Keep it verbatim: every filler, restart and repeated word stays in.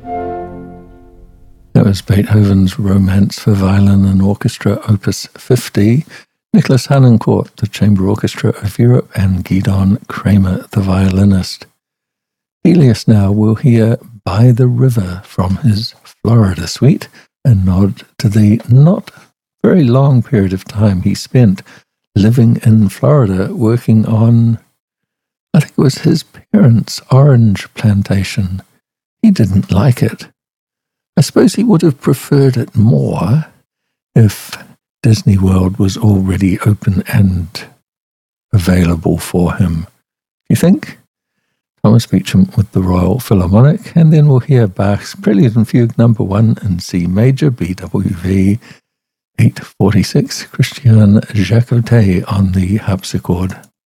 That was Beethoven's Romance for Violin and Orchestra, Opus fifty, Nicholas Harnoncourt, the Chamber Orchestra of Europe, and Gidon Kramer, the violinist. Helios now will hear By the River from his Florida suite, a nod to the not very long period of time he spent living in Florida working on, I think it was his parents' orange plantation. He didn't like it. I suppose he would have preferred it more if Disney World was already open and available for him. You think? Thomas Beecham with the Royal Philharmonic, and then we'll hear Bach's Prelude and Fugue number one in C major, B W V eight forty-six, Christian Jacotet on the harpsichord.